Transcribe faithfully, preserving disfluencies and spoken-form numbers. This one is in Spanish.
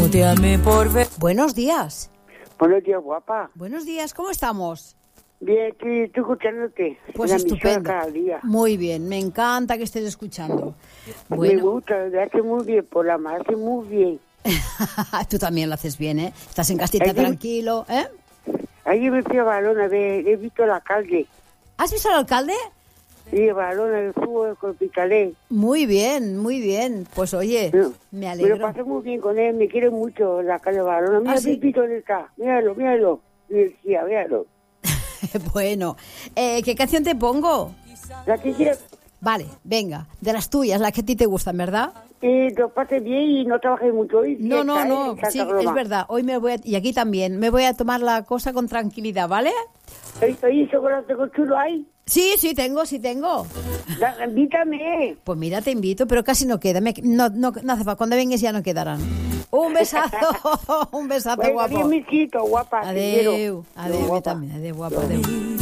muteame por ver. Buenos días. Buenos días, guapa. Buenos días, ¿cómo estamos? Bien, estoy, estoy escuchándote. Pues la estupendo. Cada día. Muy bien, me encanta que estés escuchando. Me Bueno, gusta, lo hace muy bien, por la madre hace muy bien. tú también lo haces bien, ¿eh? Estás en casita Ayer- tranquilo, ¿eh? Ayer me fui a Balona, ve, he visto al alcalde. ¿Has visto al alcalde? Sí, a Balona, el fútbol con Picalé. Muy bien, muy bien. Pues oye, Me- me Me lo alegro. pasé muy bien con él, me quiere mucho el alcalde de Balona. Mira, ¿Ah, sí? Pipito, ¿dónde está? Míralo, míralo. Y decía, míralo. Bueno, eh, ¿qué canción te pongo? La que quiere Vale, venga, de las tuyas, las que a ti te gustan, ¿verdad? que lo pase bien y no trabaje mucho hoy. No, no, fiesta, no, ¿eh? Santa sí, Roma. es verdad. Hoy me voy a, y aquí también, me voy a tomar la cosa con tranquilidad, ¿vale? Oye, oye, chocolate con chulo hay. Sí, sí tengo, sí tengo. Da- invítame. Pues mira, te invito, pero casi no queda. Me- no, no, no hace falta. Cuando vengas ya no quedarán. Un besazo, un besazo, Bueno, guapo. bien, mijito, guapa. te quiero. Adeu, adeu, Guapa. yo también, adeu, guapo, adeu.